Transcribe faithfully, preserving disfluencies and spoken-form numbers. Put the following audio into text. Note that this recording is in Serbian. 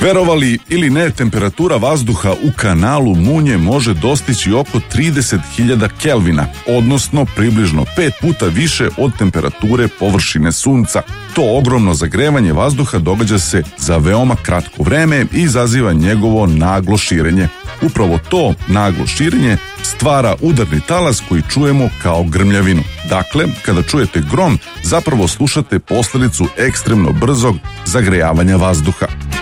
Verovali ili ne, temperatura vazduha u kanalu Munje može dostići oko trideset hiljada kelvina, odnosno približno pet puta više od temperature površine Sunca. To ogromno zagrevanje vazduha događa se za veoma kratko vreme i izaziva njegovo naglo širenje. Upravo to naglo širenje stvara udarni talas koji čujemo kao grmljavinu. Dakle, kada čujete grom, zapravo slušate posledicu ekstremno brzog zagrejavanja vazduha.